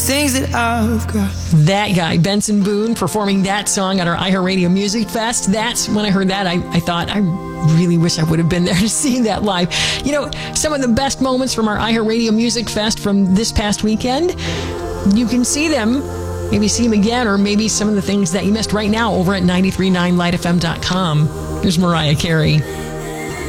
Things that I've got. That guy, Benson Boone, performing that song at our iHeartRadio Music Fest. That's when I heard that, I thought, I really wish I would have been there to see that live. You know, some of the best moments from our iHeartRadio Music Fest from this past weekend, you can see them, maybe see them again, or maybe some of the things that you missed right now over at 939lightfm.com. Here's Mariah Carey.